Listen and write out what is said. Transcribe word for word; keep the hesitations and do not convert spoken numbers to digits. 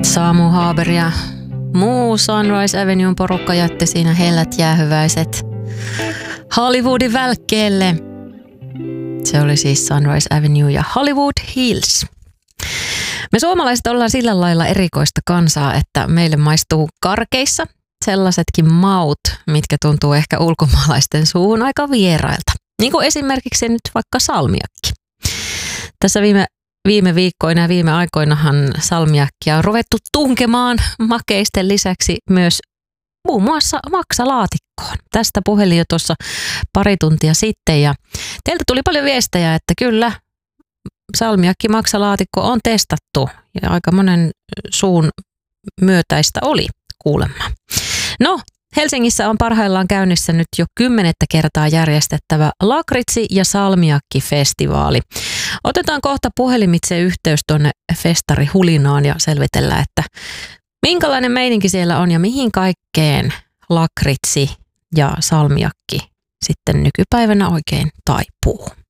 Samu Haber ja muu Sunrise Avenuen porukka jätti siinä hellät jäähyväiset Hollywoodin välkkeelle. Se oli siis Sunrise Avenue ja Hollywood Hills. Me suomalaiset ollaan sillä lailla erikoista kansaa, että meille maistuu karkeissa sellaisetkin maut, mitkä tuntuu ehkä ulkomaalaisten suuhun aika vierailta. Niin kuin esimerkiksi nyt vaikka salmiakki. Tässä viime, viime viikkoina ja viime aikoinahan salmiakkia on ruvettu tunkemaan makeisten lisäksi myös muun muassa maksalaatikkoon. Tästä puhelin jo tuossa pari tuntia sitten ja teiltä tuli paljon viestejä, että kyllä salmiakki maksalaatikko on testattu ja aika monen suun myötäistä oli kuulemma. No, Helsingissä on parhaillaan käynnissä nyt jo kymmenettä kertaa järjestettävä lakritsi- ja salmiakki-festivaali. Otetaan kohta puhelimitse yhteys tuonne festari Hulinaan ja selvitellään, että minkälainen meininki siellä on ja mihin kaikkeen lakritsi ja salmiakki sitten nykypäivänä oikein taipuu.